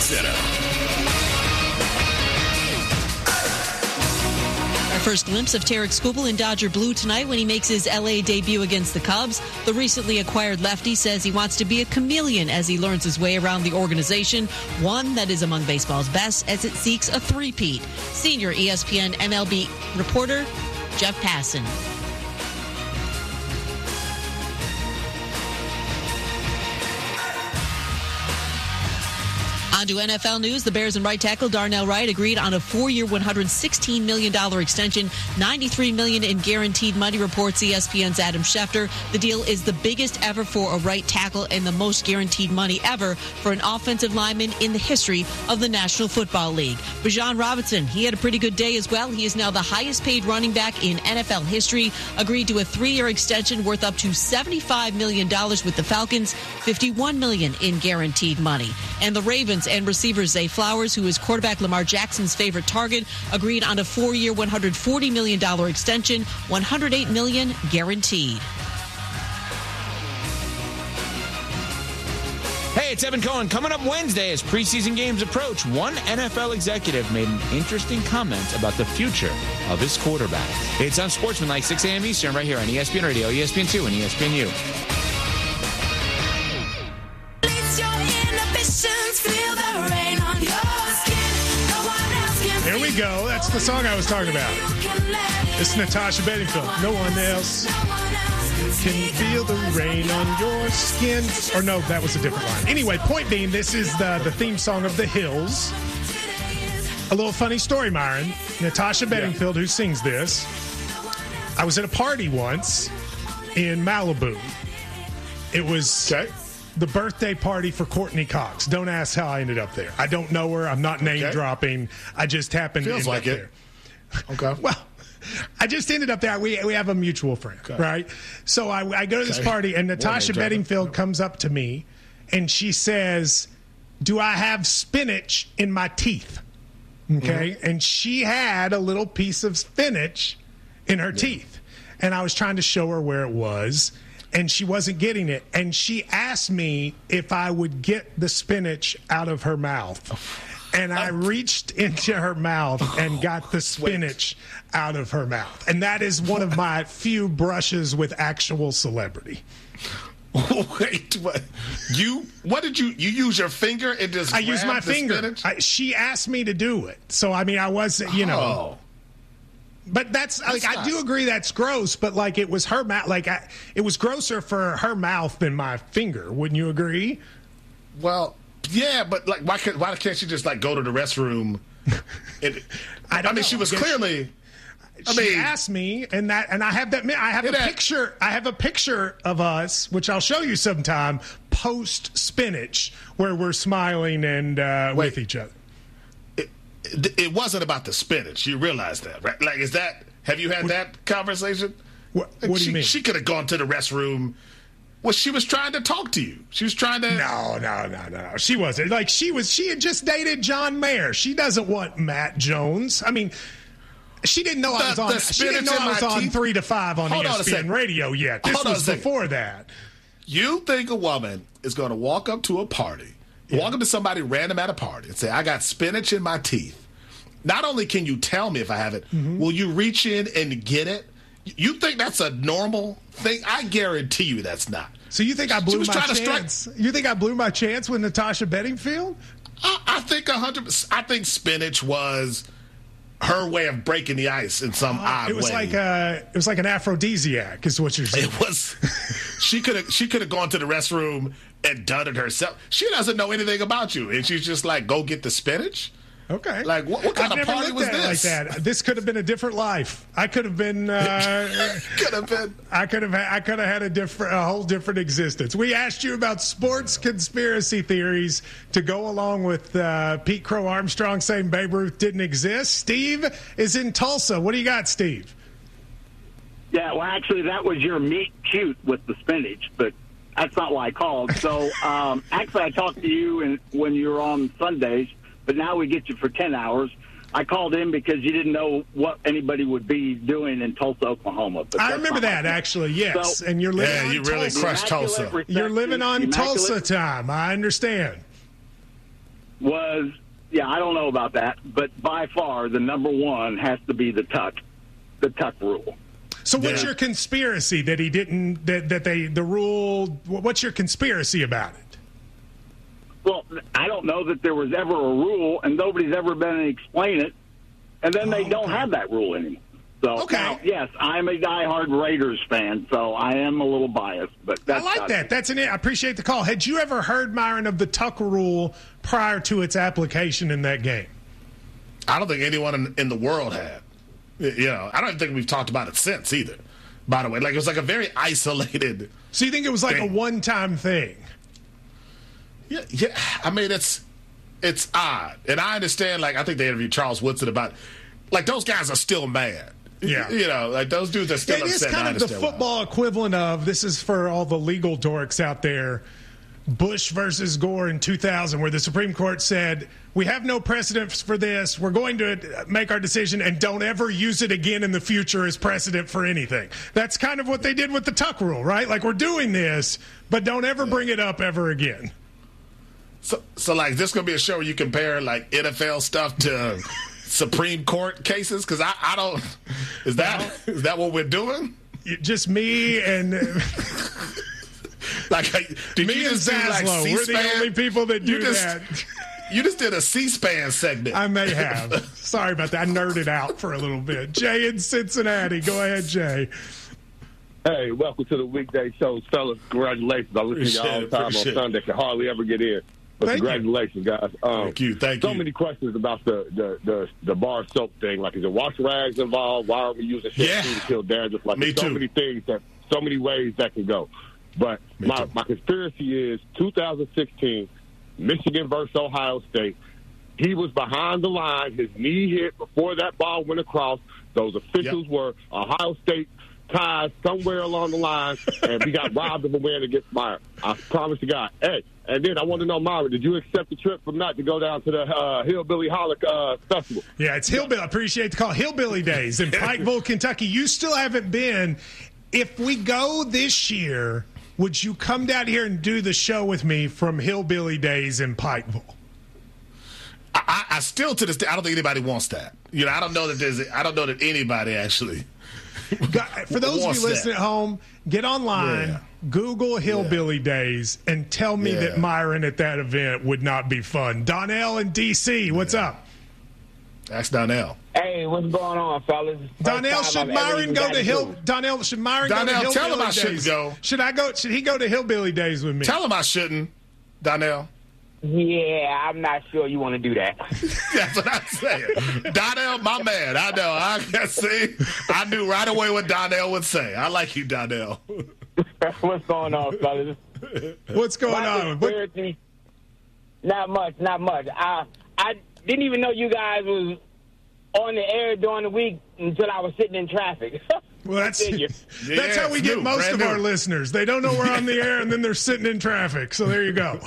Center. Our first glimpse of Tarek Skubal in Dodger Blue tonight when he makes his L.A. debut against the Cubs. The recently acquired lefty says he wants to be a chameleon as he learns his way around the organization, one that is among baseball's best as it seeks a three-peat. Senior ESPN MLB reporter Jeff Passan. On to NFL news. The Bears and right tackle Darnell Wright agreed on a 4-year, $116 million extension, $93 million in guaranteed money, reports ESPN's Adam Schefter. The deal is the biggest ever for a right tackle and the most guaranteed money ever for an offensive lineman in the history of the National Football League. Bijan Robinson, he had a pretty good day as well. He is now the highest paid running back in NFL history, agreed to a 3-year extension worth up to $75 million with the Falcons, $51 million in guaranteed money. And the Ravens and receiver Zay Flowers, who is quarterback Lamar Jackson's favorite target, agreed on a 4-year, $140 million extension, $108 million guaranteed. Hey, it's Evan Cohen. Coming up Wednesday as preseason games approach, one NFL executive made an interesting comment about the future of his quarterback. It's on Sportsmanlike, 6 a.m. Eastern, right here on ESPN Radio, ESPN2, and ESPNU. Here we go. That's the song I was talking about. It's Natasha Bedingfield. No one else can feel the rain on your skin. Or no, that was a different line. Anyway, point being, this is the theme song of The Hills. A little funny story, Myron. Natasha Bedingfield, who sings this. I was at a party once in Malibu. It was the birthday party for Courtney Cox. Don't ask how I ended up there. I don't know her. I'm not name dropping. I just happened to end up there. Okay. Well, I just ended up there. We have a mutual friend, right? So I go to this party, and Natasha Bedingfield comes up to me, and she says, "Do I have spinach in my teeth?" Okay? Mm-hmm. And she had a little piece of spinach in her teeth. And I was trying to show her where it was, and she wasn't getting it. And she asked me if I would get the spinach out of her mouth. And I reached into her mouth and got the spinach out of her mouth. And that is one of my few brushes with actual celebrity. Wait, what? What did you use your finger and just I used my finger. She asked me to do it. So, I mean, I wasn't, you know. But that's like, I do agree that's gross, but like it was her mouth. Like it was grosser for her mouth than my finger. Wouldn't you agree? Well, yeah, but like, why can't she just like go to the restroom? I mean, she was clearly. She asked me, and I have that. I have a picture. I have a picture of us, which I'll show you sometime. Post spinach, where we're smiling and with each other. It wasn't about the spinach. You realize that, right? Like, have you had that conversation? What do you mean? She could have gone to the restroom. Well, she was trying to talk to you. She was trying to. No. She wasn't. Like, she had just dated John Mayer. She doesn't want Matt Jones. I mean, she didn't know I was on. She didn't know I was on 3 to 5 on ESPN Radio yet. This was before that. You think a woman is going to walk up to a party? Walk up to somebody random at a party and say, "I got spinach in my teeth." Not only can you tell me if I have it, will you reach in and get it? You think that's a normal thing? I guarantee you that's not. So you think I blew my chance? You think I blew my chance with Natasha Bedingfield? I think 100%. I think spinach was her way of breaking the ice in some odd way. It was like an aphrodisiac, is what you're saying. It was. She could have gone to the restroom and done it herself. She doesn't know anything about you, and she's just like, "Go get the spinach." Okay. Like, what kind of party was this? Like that. This could have been a different life. I could have been. Could have been. I could have had a whole different existence. We asked you about sports conspiracy theories to go along with Pete Crow Armstrong saying Babe Ruth didn't exist. Steve is in Tulsa. What do you got, Steve? Yeah, well, actually, that was your meet cute with the spinach, but that's not why I called. So, actually, I talked to you when you were on Sundays. But now we get you for 10 hours. I called in because you didn't know what anybody would be doing in Tulsa, Oklahoma. But I remember that, actually, yes. So, and you're living on you really Tulsa. crushed Tulsa. You're living on Tulsa time. I understand. was, I don't know about that, but by far the number one has to be the tuck rule. So what's your conspiracy that he didn't, the rule, what's your conspiracy about it? Well, I don't know that there was ever a rule, and nobody's ever been to explain it, and then they don't have that rule anymore. So, now, yes, I'm a diehard Raiders fan, so I am a little biased. But that's I like that. I appreciate the call. Had you ever heard, Myron, of the tuck rule prior to its application in that game? I don't think anyone in the world had. I don't think we've talked about it since either. By the way, it was like a very isolated. So you think it was like a one-time thing? Yeah. I mean, it's odd, and I understand. I think they interviewed Charles Woodson about, those guys are still mad. Yeah, those dudes are still upset. It is kind of the football equivalent of, this is for all the legal dorks out there, Bush versus Gore in 2000, where the Supreme Court said, we have no precedent for this. We're going to make our decision and don't ever use it again in the future as precedent for anything. That's kind of what they did with the tuck rule, right? We're doing this, but don't ever bring it up ever again. So this going to be a show where you compare, NFL stuff to Supreme Court cases? Because I don't. Is that what we're doing? Just me and. Did me you and Zaslow. We're the only people that do that. You just did a C-SPAN segment. I may have. Sorry about that. I nerded out for a little bit. Jay in Cincinnati. Go ahead, Jay. Hey, welcome to the weekday show, fellas. Congratulations. I listen to you all the time on Sunday. Can hardly ever get in. But congratulations, guys. Thank you. So many questions about the bar soap thing. Is it wash rags involved? Why are we using shampoo to kill dandruff? So many things so many ways that can go. But my conspiracy is 2016, Michigan versus Ohio State. He was behind the line. His knee hit before that ball went across. Those officials were Ohio State ties somewhere along the line, and we got robbed of a win against Meyer. I promise to God. Hey, and then I want to know, Myra, did you accept the trip from that to go down to the Hillbilly Holic Festival? Yeah, it's Hillbilly. I appreciate the call. Hillbilly Days in Pikeville, Kentucky. You still haven't been. If we go this year, would you come down here and do the show with me from Hillbilly Days in Pikeville? I still, to this day, I don't think anybody wants that. I don't know that anybody actually. For those of you listening at home, get online, Google Hillbilly Days, and tell me that Myron at that event would not be fun. Donnell in D.C., what's up? That's Donnell. Hey, what's going on, fellas? Donnell, should Myron go to Hillbilly tell him I shouldn't go. Should he go to Hillbilly Days with me? Tell him I shouldn't, Donnell. Yeah, I'm not sure you want to do that. That's what I'm saying. Donnell, my man. I know. I knew right away what Donnell would say. I like you, Donnell. What's going on, fellas? What's going on? Not much. I didn't even know you guys was on the air during the week until I was sitting in traffic. Well, that's how we get most of our listeners. They don't know we're on the air, and then they're sitting in traffic. So there you go.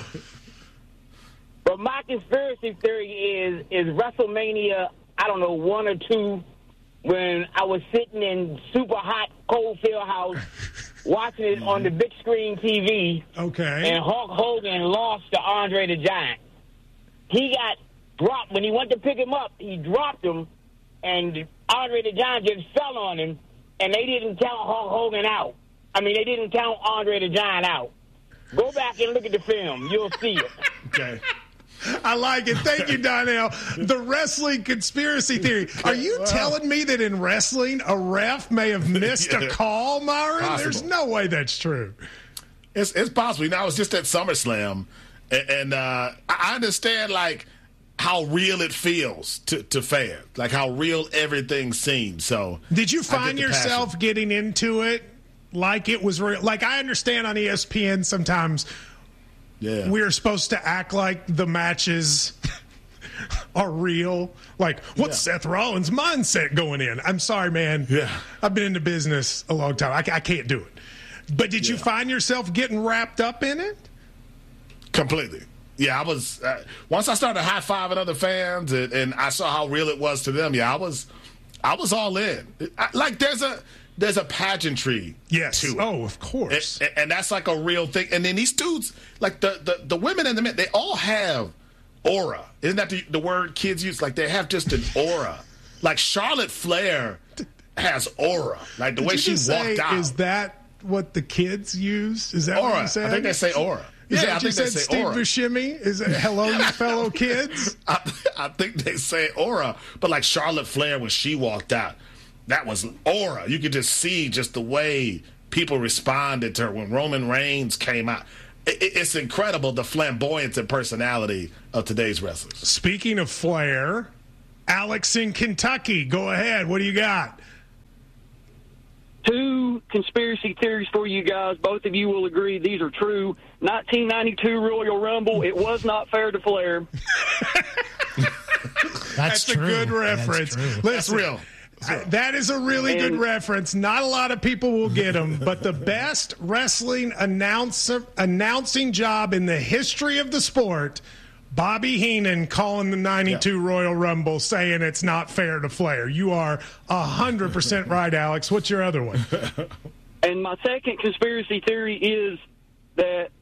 But my conspiracy theory is WrestleMania, I don't know, 1 or 2, when I was sitting in super hot Coldfield House watching it on the big screen TV. Okay. And Hulk Hogan lost to Andre the Giant. He got dropped. When he went to pick him up, he dropped him, and Andre the Giant just fell on him, and they didn't count Hulk Hogan out. They didn't count Andre the Giant out. Go back and look at the film. You'll see it. Okay. I like it. Thank you, Donnell. The wrestling conspiracy theory. Are you telling me that in wrestling a ref may have missed a call, Myron? Possible. There's no way that's true. It's possible. I was just at SummerSlam, and I understand how real it feels to fans, how real everything seems. So, did you find yourself getting into it like it was real? I understand on ESPN sometimes. Yeah. We're supposed to act like the matches are real. What's Seth Rollins' mindset going in? I'm sorry, man. Yeah. I've been in the business a long time. I can't do it. But did you find yourself getting wrapped up in it? Completely. Yeah, I was. Once I started high-fiving other fans and I saw how real it was to them, I was all in. There's a pageantry to it. Oh, of course. And that's a real thing. And then these dudes, the women and the men, they all have aura. Isn't that the word kids use? Like, they have just an aura. Like, Charlotte Flair has aura. Like, the way she walked out. Is that what the kids use? Is that aura? What you said? I think they say aura. Is yeah, that I what you think said, they say Steve aura. Buscemi? Is it hello, you fellow kids? I think they say aura. But like Charlotte Flair, when she walked out, that was aura. You could just see just the way people responded to her when Roman Reigns came out. It's incredible, the flamboyance and personality of today's wrestlers. Speaking of Flair, Alex in Kentucky, go ahead. What do you got? 2 conspiracy theories for you guys. Both of you will agree these are true. 1992 Royal Rumble, it was not fair to Flair. That's true. a good reference. That's real. That is a really good reference. Not a lot of people will get them, but the best wrestling announcing job in the history of the sport, Bobby Heenan calling the 92 Royal Rumble, saying it's not fair to Flair. You are 100% right, Alex. What's your other one? And my second conspiracy theory is that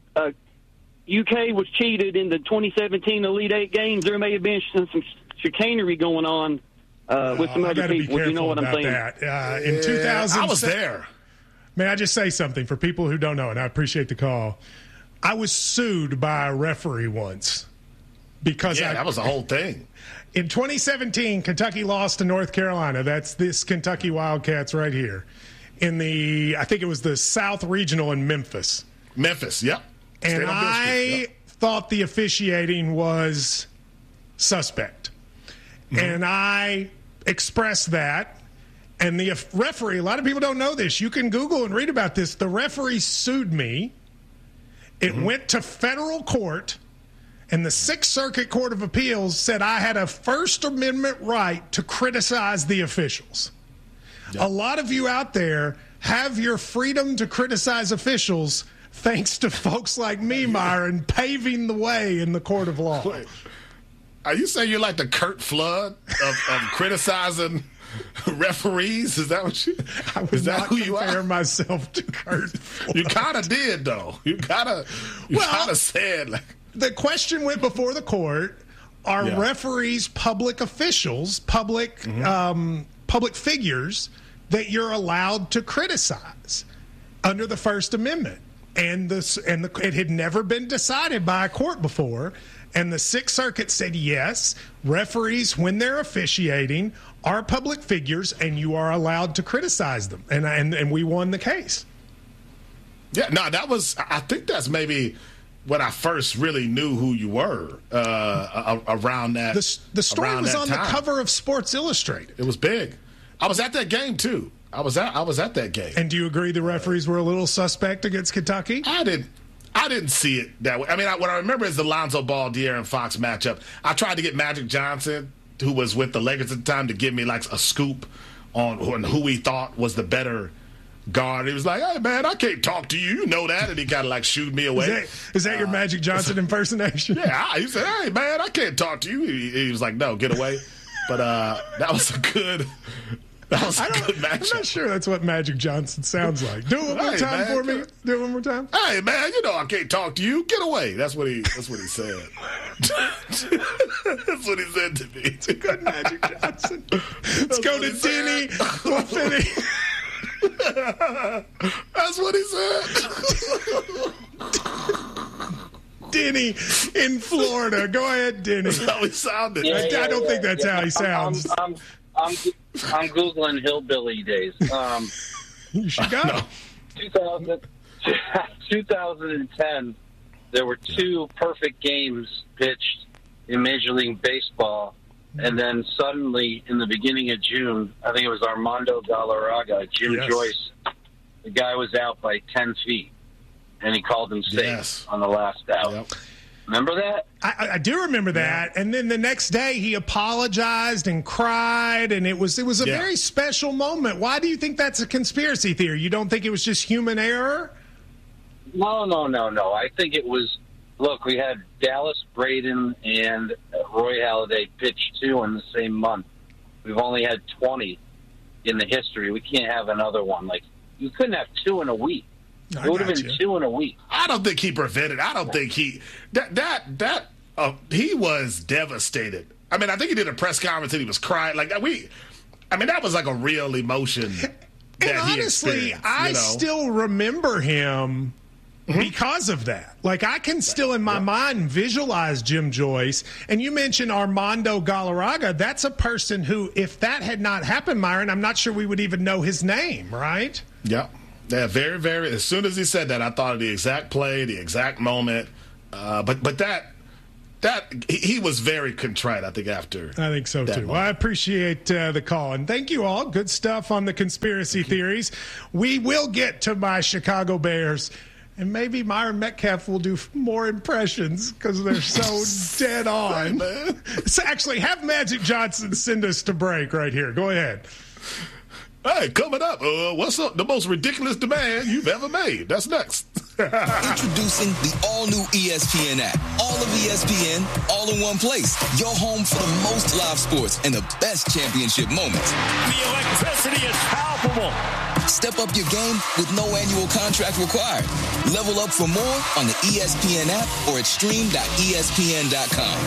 UK was cheated in the 2017 Elite Eight games. There may have been some chicanery going on with some other people. You know what I'm saying? That. In 2000, I was there. May I just say something for people who don't know, and I appreciate the call. I was sued by a referee once. Because that was the whole thing. In 2017, Kentucky lost to North Carolina. That's this Kentucky Wildcats right here. I think it was the South Regional in Memphis. Memphis, yep. And I thought the officiating was suspect. Mm-hmm. And I expressed that. And the referee, a lot of people don't know this. You can Google and read about this. The referee sued me. It went to federal court. And the Sixth Circuit Court of Appeals said I had a First Amendment right to criticize the officials. Yep. A lot of you out there have your freedom to criticize officials thanks to folks like me, Myron, paving the way in the court of law. Wait, are you saying you're like the Curt Flood of criticizing referees? Is that what you? I would not compare myself to Curt Flood. You kind of did, though. You kind of said like. The question went before the court: are referees public officials, public figures that you're allowed to criticize under the First Amendment? And it had never been decided by a court before. And the Sixth Circuit said yes, referees, when they're officiating, are public figures, and you are allowed to criticize them. And we won the case. Yeah, no, I think that's maybe when I first really knew who you were around that. The story was on the cover of Sports Illustrated. It was big. I was at that game too. I was at that game. And do you agree the referees were a little suspect against Kentucky? I didn't see it that way. I mean, what I remember is the Lonzo Ball, De'Aaron Fox matchup. I tried to get Magic Johnson, who was with the Lakers at the time, to give me like a scoop on who he thought was the better guard. He was like, "Hey man, I can't talk to you. You know that," and he kind of like shooed me away. Is that your Magic Johnson impersonation? Yeah, he said, "Hey man, I can't talk to you." He was like, "No, get away." But that was a good. That was a good matchup. I'm not sure that's what Magic Johnson sounds like. Do it one more time for me. Do it one more time. Hey man, you know I can't talk to you. Get away. That's what he said. That's what he said to me. It's a good Magic Johnson. Let's go to Denny. We'll finish. That's what he said. Denny in Florida. Go ahead, Denny. That's how he sounded. I don't think that's how he sounds. I'm Googling hillbilly days. You should go. 2010, there were 2 perfect games pitched in Major League Baseball. And then suddenly, in the beginning of June, I think it was Armando Galarraga, Jim Joyce, the guy was out by 10 feet, and he called him safe on the last out. Yep. Remember that? I do remember that. And then the next day, he apologized and cried, and it was a very special moment. Why do you think that's a conspiracy theory? You don't think it was just human error? No. I think it was. Look, we had Dallas Braden and Roy Halladay pitch 2 in the same month. We've only had 20 in the history. We can't have another one. Like, you couldn't have 2 in a week. It would have been 2 in a week. I don't think he prevented. I don't think he that He was devastated. I mean, I think he did a press conference and he was crying. Like, that was like a real emotion. And honestly, I still remember him because of that. Like, I can still in my mind visualize Jim Joyce. And you mentioned Armando Galarraga. That's a person who, if that had not happened, Myron, I'm not sure we would even know his name, right? Yeah. Yeah, very, very. As soon as he said that, I thought of the exact play, the exact moment. But he was very contrite, I think, after. I think so, too. Well, I appreciate the call. And thank you all. Good stuff on the conspiracy theories. We will get to my Chicago Bears. And maybe Myron Metcalf will do more impressions because they're so dead on. So actually, have Magic Johnson send us to break right here. Go ahead. Hey, coming up, what's up? The most ridiculous demand you've ever made. That's next. Introducing the all-new ESPN app. All of ESPN, all in one place. Your home for the most live sports and the best championship moments. The electricity is palpable. Step up your game with no annual contract required. Level up for more on the ESPN app or at stream.espn.com.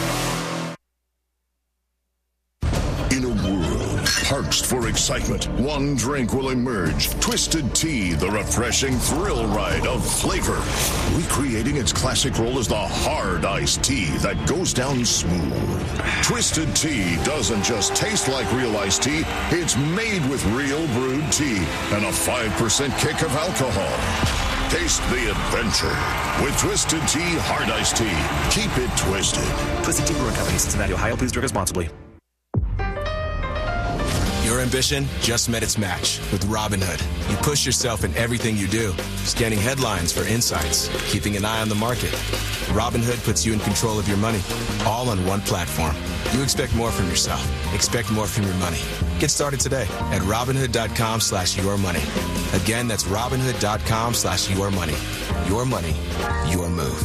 In a world parched for excitement, one drink will emerge. Twisted Tea, the refreshing thrill ride of flavor. Recreating its classic role as the hard iced tea that goes down smooth. Twisted Tea doesn't just taste like real iced tea, it's made with real brewed tea and a 5% kick of alcohol. Taste the adventure with Twisted Tea Hard Iced Tea. Keep it twisted. Twisted Tea Brewing Company, Cincinnati, Ohio. Please drink responsibly. Your ambition just met its match with Robinhood. You push yourself in everything you do, scanning headlines for insights, keeping an eye on the market. Robinhood puts you in control of your money, all on one platform. You expect more from yourself. Expect more from your money. Get started today at Robinhood.com/yourmoney. Again, that's Robinhood.com/yourmoney. Your money, your move.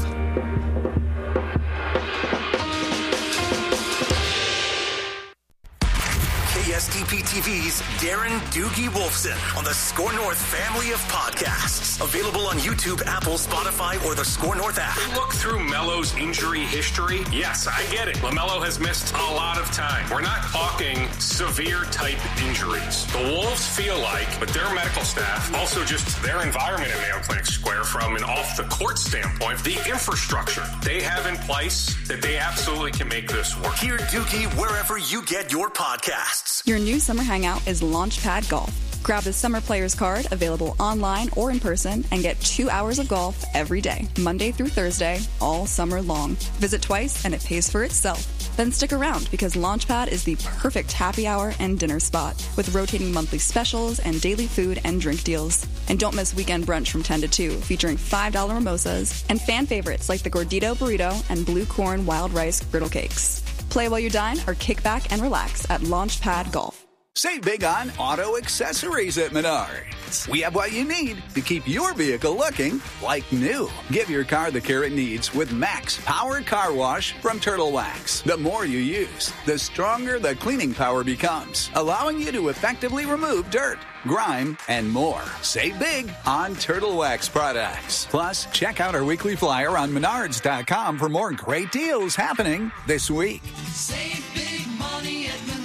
KSTP TV's Darren Doogie Wolfson on the Score North family of podcasts. Available on YouTube, Apple, Spotify, or the Score North app. Look through Melo's injury history. Yes, I get it. LaMelo has missed a lot of time. We're not talking severe type injuries. The Wolves feel like, but their medical staff, also just their environment in Mayo Clinic Square from an off-the-court standpoint, the infrastructure they have in place that they absolutely can make this work. Hear Doogie wherever you get your podcasts. Your new summer hangout is Launchpad Golf. Grab the Summer Players Card, available online or in person, and get 2 hours of golf every day, Monday through Thursday, all summer long. Visit twice and it pays for itself. Then stick around because Launchpad is the perfect happy hour and dinner spot with rotating monthly specials and daily food and drink deals. And don't miss weekend brunch from 10 to 2, featuring $5 mimosas and fan favorites like the Gordito Burrito and Blue Corn Wild Rice Griddle Cakes. Play while you dine or kick back and relax at Launchpad Golf. Save big on auto accessories at Menards. We have what you need to keep your vehicle looking like new. Give your car the care it needs with Max Power Car Wash from Turtle Wax. The more you use, the stronger the cleaning power becomes, allowing you to effectively remove dirt, grime, and more. Save big on Turtle Wax products. Plus, check out our weekly flyer on Menards.com for more great deals happening this week. Save big money at Menards.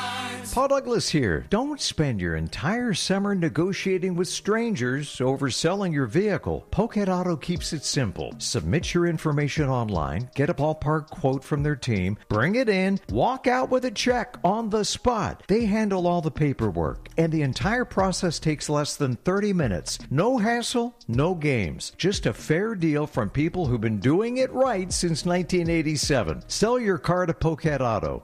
Paul Douglas here. Don't spend your entire summer negotiating with strangers over selling your vehicle. Pokehead Auto keeps it simple. Submit your information online, get a ballpark quote from their team, bring it in, walk out with a check on the spot. They handle all the paperwork, and the entire process takes less than 30 minutes. No hassle, no games. Just a fair deal from people who've been doing it right since 1987. Sell your car to Pokehead Auto.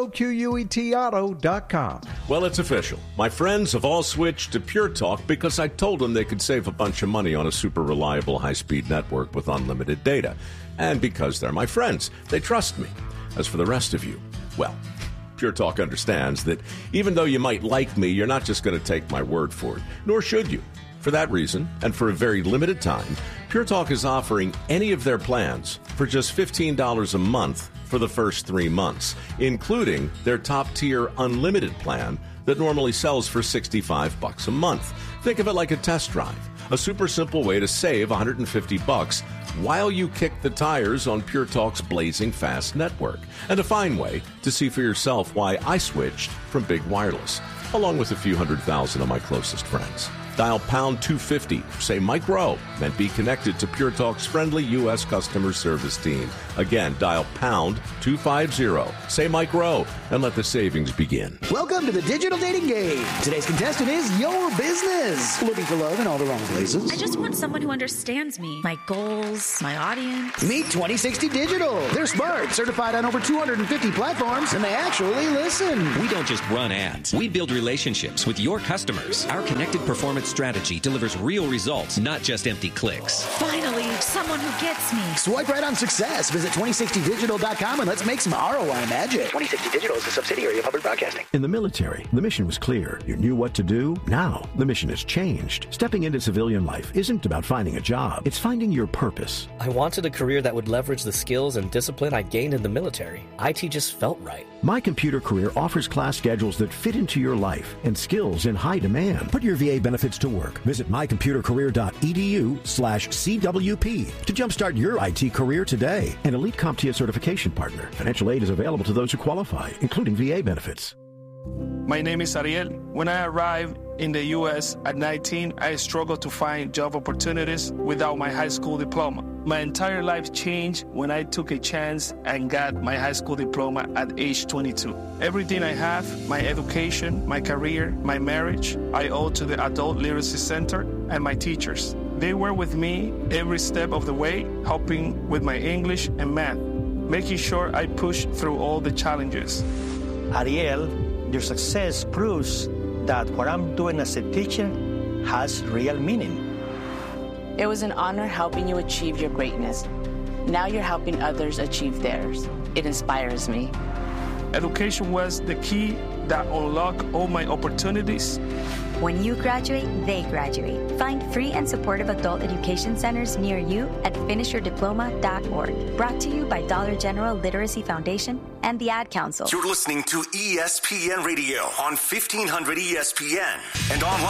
POQUET Auto.com. Well, it's official. My friends have all switched to Pure Talk because I told them they could save a bunch of money on a super reliable high-speed network with unlimited data. And because they're my friends, they trust me. As for the rest of you, well, Pure Talk understands that even though you might like me, you're not just going to take my word for it, nor should you. For that reason, and for a very limited time, Pure Talk is offering any of their plans for just $15 a month for the first 3 months, including their top-tier unlimited plan that normally sells for $65 a month. Think of it like a test drive, a super simple way to save $150 while you kick the tires on Pure Talk's blazing fast network. And a fine way to see for yourself why I switched from Big Wireless, along with a few 100,000 of my closest friends. Dial pound 250, say Mike Rowe, and be connected to Pure Talk's friendly U.S. customer service team. Again, dial pound 250, say Mike Rowe, and let the savings begin. Welcome to the digital dating game. Today's contestant is your business. Looking for love in all the wrong places. I just want someone who understands me, my goals, my audience. Meet 2060 Digital. They're smart, certified on over 250 platforms, and they actually listen. We don't just run ads. We build relationships with your customers. Our connected performance strategy delivers real results, not just empty clicks. Finally, someone who gets me. Swipe right on success. Visit 2060digital.com and let's make some ROI magic. 2060 Digital is a subsidiary of Hubbard Broadcasting. In the military, the mission was clear. You knew what to do. Now, the mission has changed. Stepping into civilian life isn't about finding a job. It's finding your purpose. I wanted a career that would leverage the skills and discipline I gained in the military. IT just felt right. My Computer Career offers class schedules that fit into your life and skills in high demand. Put your VA benefits to work. Visit mycomputercareer.edu/CWP to jumpstart your IT career today. An elite CompTIA certification partner. Financial aid is available to those who qualify, including VA benefits. My name is Ariel. When I arrived in the U.S. at 19, I struggled to find job opportunities without my high school diploma. My entire life changed when I took a chance and got my high school diploma at age 22. Everything I have, my education, my career, my marriage, I owe to the Adult Literacy Center and my teachers. They were with me every step of the way, helping with my English and math, making sure I pushed through all the challenges. Ariel, your success proves that what I'm doing as a teacher has real meaning. It was an honor helping you achieve your greatness. Now you're helping others achieve theirs. It inspires me. Education was the key that unlocked all my opportunities. When you graduate, they graduate. Find free and supportive adult education centers near you at finishyourdiploma.org. Brought to you by Dollar General Literacy Foundation and the Ad Council. You're listening to ESPN Radio on 1500 ESPN and online